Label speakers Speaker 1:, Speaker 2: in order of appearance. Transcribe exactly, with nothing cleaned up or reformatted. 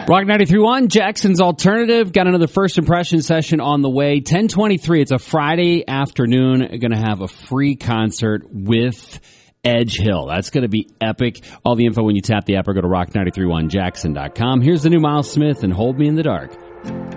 Speaker 1: Rock ninety-three point one, Jackson's Alternative. Got another first impression session on the way. ten twenty-three, it's a Friday afternoon. Going to have a free concert with Edge Hill. That's going to be epic. All the info when you tap the app or go to rock nine three one jackson dot com. Here's the new Miles Smith and Hold Me in the Dark.